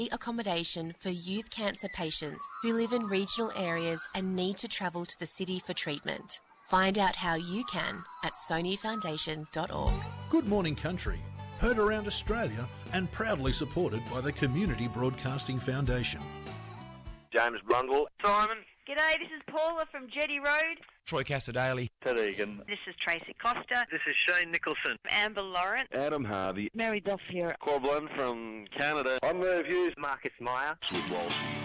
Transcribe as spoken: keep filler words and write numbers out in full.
Accommodation for youth cancer patients who live in regional areas and need to travel to the city for treatment. Find out how you can at sony foundation dot org. Good Morning Country, heard around Australia and proudly supported by the Community Broadcasting Foundation. James Brundle. Simon. G'day, this is Paula from Jetty Road. Troy Cassadaly. Ted Egan. This is Tracy Costa. This is Shane Nicholson. Amber Lawrence. Adam Harvey. Mary Duff here. Corbin from Canada. I'm Merv Hughes. Marcus Meyer. Woodwall.